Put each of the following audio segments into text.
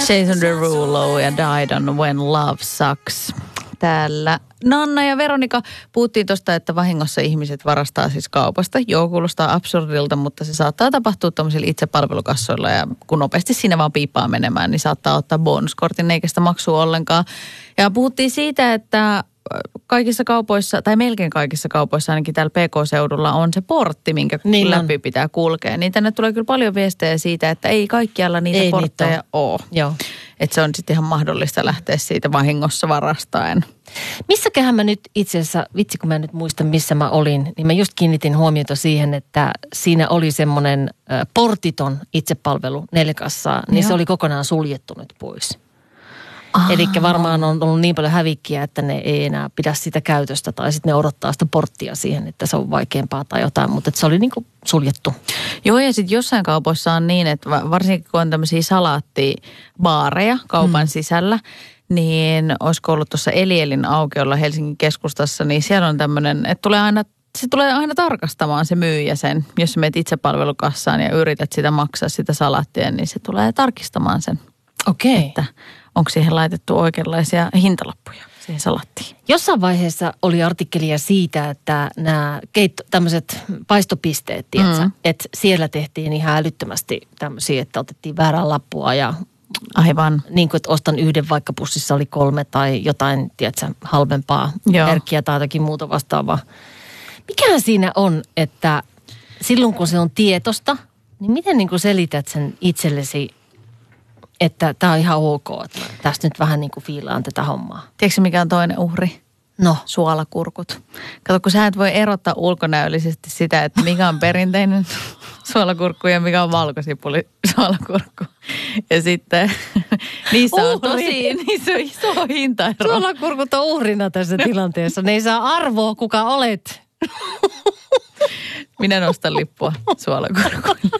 Jason Derulo ja Died on When Love Sucks. Täällä Nanna ja Veronika puhuttiin tuosta, että vahingossa ihmiset varastaa siis kaupasta. Joo, kuulostaa absurdilta, mutta se saattaa tapahtua tämmöisillä itsepalvelukassoilla ja kun nopeasti sinne vaan piippaa menemään, niin saattaa ottaa bonuskortin eikä sitä maksua ollenkaan. Ja puhuttiin siitä, että kaikissa kaupoissa, tai melkein kaikissa kaupoissa, ainakin täällä PK-seudulla on se portti, minkä niin läpi pitää kulkea. Niin tänne tulee kyllä paljon viestejä siitä, että ei kaikkialla niitä portteja ole. Joo. Että se on sitten ihan mahdollista lähteä siitä vahingossa varastaen. Missäköhän mä nyt itse asiassa, vitsi kun mä nyt muistan missä mä olin, niin mä just kiinnitin huomiota siihen, että siinä oli semmoinen portiton itsepalvelu 4 kassaa, niin se oli kokonaan suljettu nyt pois. Eli varmaan on ollut niin paljon hävikkiä, että ne ei enää pidä sitä käytöstä tai sitten ne odottaa sitä porttia siihen, että se on vaikeampaa tai jotain, mutta se oli niin kuin suljettu. Joo, ja sitten jossain kaupoissa on niin, että varsinkin kun on tämmöisiä salaattibaareja kaupan sisällä, niin olisiko ollut tuossa Elielin aukiolla Helsingin keskustassa, niin siellä on tämmöinen, että se tulee aina tarkastamaan se myyjä sen, jos menet itsepalvelukassaan ja yrität sitä maksaa sitä salaattia, niin se tulee tarkistamaan sen. Okei. Että onko siihen laitettu oikeanlaisia hintalappuja siihen salattiin. Jossain vaiheessa oli artikkelia siitä, että nämä tämmöiset paistopisteet, että siellä tehtiin ihan älyttömästi tämmöisiä, että otettiin väärää lappua ja aivan. Niin kuin, että ostan yhden, vaikka pussissa oli 3 tai jotain, tiedätkö, halvempaa merkkiä tai jotakin muuta vastaavaa. Mikähän siinä on, että silloin kun se on tietosta, niin miten niin kuin selität sen itsellesi, että tämä on ihan ok, että tästä nyt vähän niin kuin fiilaan tätä hommaa. Tiedätkö mikä on toinen uhri? No. Suolakurkut. Kato, kun sä et voi erottaa ulkonäöllisesti sitä, että mikä on perinteinen suolakurkku ja mikä on valkosipuli suolakurkku. Ja sitten niissä on iso hintaero. Suolakurkut on uhrina tässä tilanteessa. Ne ei saa arvoa, kuka olet. Minä nostan lippua suolakurkuille.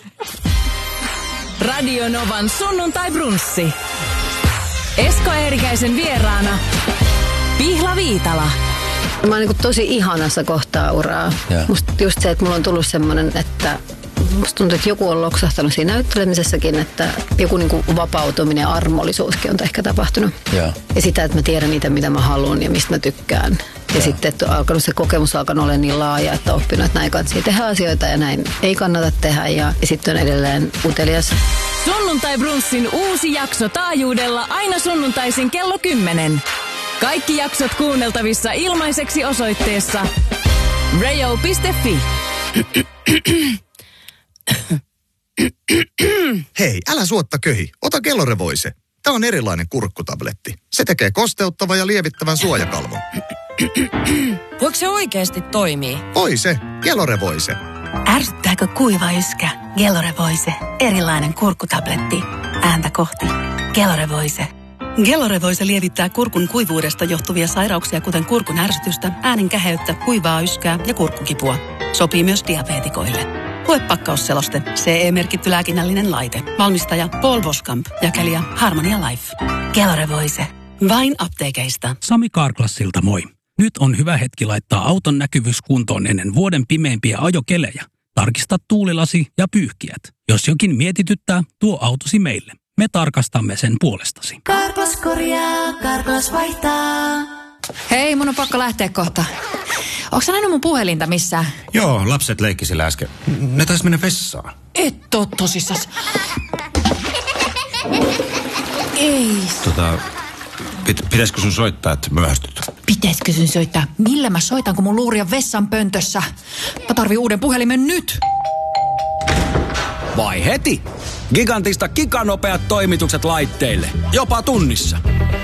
Radio Novan sunnuntai-brunssi. Esko Eerikäisen vieraana Pihla Viitala. Mä oon niin tosi ihanassa kohtaa uraa. Musta just se, että mulla on tullut semmoinen, että musta tuntuu, että joku on loksahtanut siinä näyttelemisessäkin, että joku niin kuin vapautuminen ja armollisuuskin on ehkä tapahtunut. Ja sitä, että mä tiedän niitä, mitä mä haluan ja mistä mä tykkään. Ja sitten, että se kokemus on alkanut olla niin laaja, että on oppinut, että näin kannattaa tehdä asioita ja näin ei kannata tehdä. Ja sitten on edelleen utelias. Sunnuntai-brunssin uusi jakso taajuudella aina sunnuntaisin kello 10. Kaikki jaksot kuunneltavissa ilmaiseksi osoitteessa rayo.fi. Hei, älä suotta köhi. Ota Kellorevoise. Tämä on erilainen kurkkutabletti. Se tekee kosteuttavan ja lievittävän suojakalvon. Voiko se oikeasti toimii? Oi se, Kellorevoise. Ärsyttääkö kuiva yskä? Kellorevoise. Erilainen kurkkutabletti. Ääntä kohti. Kellorevoise. Kellorevoise lievittää kurkun kuivuudesta johtuvia sairauksia, kuten kurkun ärsytystä, äänen käheyttä, kuivaa yskää ja kurkkukipua. Sopii myös diabeetikoille. Lue pakkausseloste. CE-merkitty lääkinnällinen laite. Valmistaja Paul Voskamp. Jakelija Harmonia Life. Kellorevoise. Vain apteekeista. Sami Carglassilta moi. Nyt on hyvä hetki laittaa auton näkyvyys kuntoon ennen vuoden pimeimpiä ajokelejä. Tarkista tuulilasi ja pyyhkiät. Jos jokin mietityttää, tuo autosi meille. Me tarkastamme sen puolestasi. Carglass korjaa, Carglass vaihtaa. Hei, mun on pakko lähteä kohta. Onko sä nähnyt mun puhelinta missään? Joo, lapset leikki sillä äsken. Ne taisi mennä vessaan. Et oo tosissas. Ei. Pitäisikö sun soittaa, että myöhästyt? Pitäisikö sun soittaa? Millä mä soitan, kun mun luuri on vessan pöntössä? Mä tarvin uuden puhelimen nyt. Vai heti? Gigantista giganopeat toimitukset laitteille. Jopa tunnissa.